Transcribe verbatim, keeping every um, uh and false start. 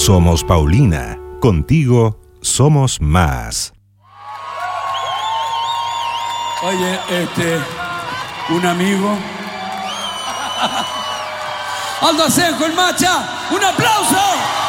Somos Paulina. Contigo somos más. Oye, este, un amigo. Aldo Asenjo, el Macha, un aplauso.